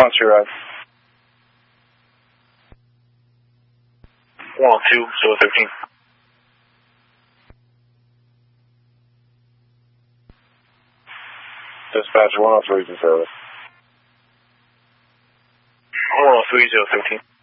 your ride. 102-013. Dispatcher 103 is in service. 103-013.